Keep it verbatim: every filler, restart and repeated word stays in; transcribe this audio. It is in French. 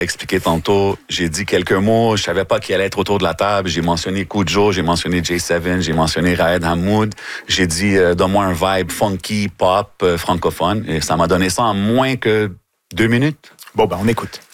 expliqué tantôt, j'ai dit quelques mots, je savais pas qui allait être autour de la table, j'ai mentionné Kujo, j'ai mentionné J sept, j'ai mentionné Raed Hamoud, j'ai dit euh, donne-moi un vibe funky, pop, euh, francophone, et ça m'a donné ça en moins que deux minutes. Bon, ben on écoute.